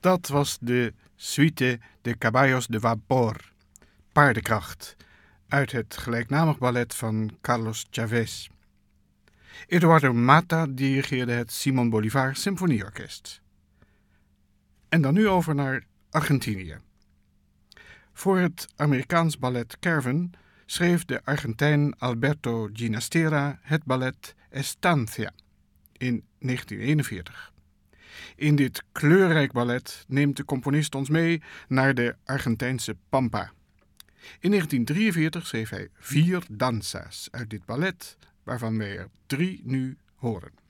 Dat was de Suite de Caballos de Vapor, paardenkracht, uit het gelijknamig ballet van Carlos Chavez. Eduardo Mata dirigeerde het Simon Bolivar Symfonieorkest. En dan nu over naar Argentinië. Voor het Amerikaans ballet Caravan schreef de Argentijn Alberto Ginastera het ballet Estancia in 1941. In dit kleurrijk ballet neemt de componist ons mee naar de Argentijnse Pampa. In 1943 schreef hij 4 danza's uit dit ballet, waarvan wij er 3 nu horen.